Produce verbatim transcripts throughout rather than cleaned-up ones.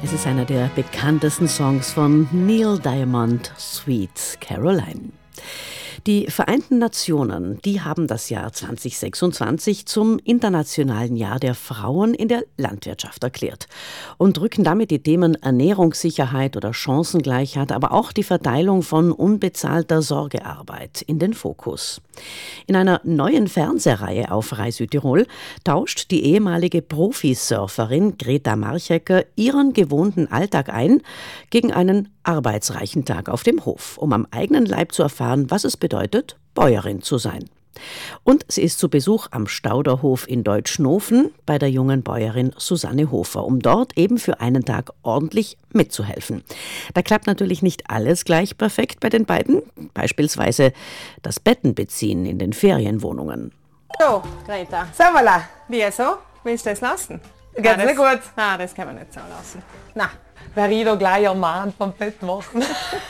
Es ist einer der bekanntesten Songs von Neil Diamond, Sweet Caroline. Die Vereinten Nationen, die haben das Jahr zwanzig sechsundzwanzig zum Internationalen Jahr der Frauen in der Landwirtschaft erklärt und rücken damit die Themen Ernährungssicherheit oder Chancengleichheit, aber auch die Verteilung von unbezahlter Sorgearbeit in den Fokus. In einer neuen Fernsehreihe auf Rai Südtirol tauscht die ehemalige Profisurferin Greta Marchecker ihren gewohnten Alltag ein gegen einen arbeitsreichen Tag auf dem Hof, um am eigenen Leib zu erfahren, was es bedeutet, Bäuerin zu sein. Und sie ist zu Besuch am Stauderhof in Deutschnofen bei der jungen Bäuerin Susanne Hofer, um dort eben für einen Tag ordentlich mitzuhelfen. Da klappt natürlich nicht alles gleich perfekt bei den beiden, beispielsweise das Bettenbeziehen in den Ferienwohnungen. So, Greta. So, voilà. Wie so? Willst du das lassen? Geht's Nein, nicht gut? Nein, das kann man nicht so lassen. Nein, werde ich doch gleich am Mann vom Bett machen.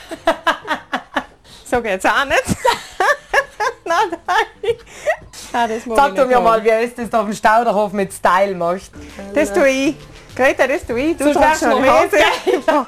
So geht's auch nicht. Nein, nein. Nein, das mag Sag ich du nicht mir haben. mal, wie ist das da auf dem Stauderhof mit Style machst. Das tue ich. Greta, das tue ich. Du Sonst tragst wärst noch du noch Hose.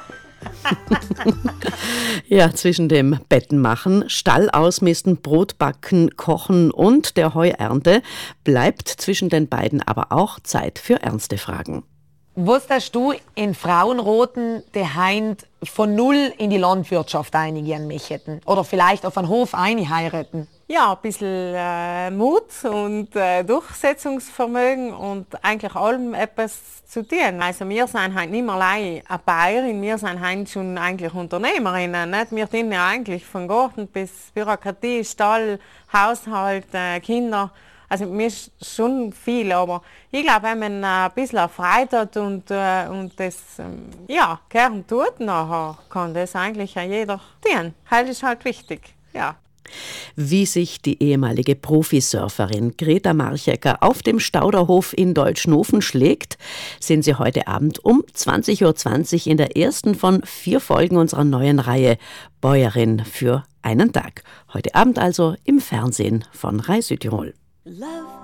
Ja, zwischen dem Bettenmachen, Stall ausmisten, Brot backen, kochen und der Heuernte bleibt zwischen den beiden aber auch Zeit für ernste Fragen. Was darfst du in Frauenroten daheim von null in die Landwirtschaft einigen möchten? Oder vielleicht auf einen Hof einheiraten? Ja, ein bisschen äh, Mut und äh, Durchsetzungsvermögen und eigentlich allem etwas zu tun. Also wir sind halt nicht mehr allein eine Bäuerin, wir sind halt schon eigentlich Unternehmerinnen. Nicht? Wir dienen ja eigentlich von Garten bis Bürokratie, Stall, Haushalt, äh, Kinder. Also mir ist schon viel, aber ich glaube, wenn man ein bisschen Freude hat und, äh, und das ähm, ja, gern tut, nachher kann das eigentlich auch jeder tun. Das ist halt wichtig, ja. Wie sich die ehemalige Profisurferin Greta Marchecker auf dem Stauderhof in Deutschnofen schlägt, sehen Sie heute Abend um zwanzig Uhr zwanzig in der ersten von vier Folgen unserer neuen Reihe Bäuerin für einen Tag. Heute Abend also im Fernsehen von Rai Südtirol. Love